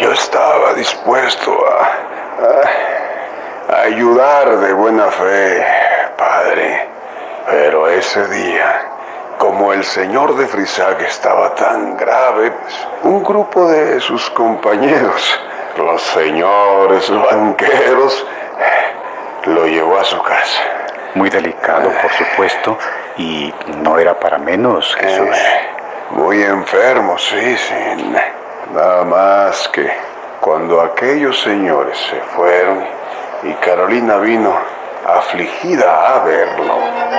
Yo estaba dispuesto a ayudar de buena fe, padre. Pero ese día, como el señor de Frisac estaba tan grave, pues, un grupo de sus compañeros, los señores banqueros, lo llevó a su casa. Muy delicado, por supuesto, y no era para menos, Jesús. Muy enfermo, sí. Nada más que cuando aquellos señores se fueron y Carolina vino afligida a verlo,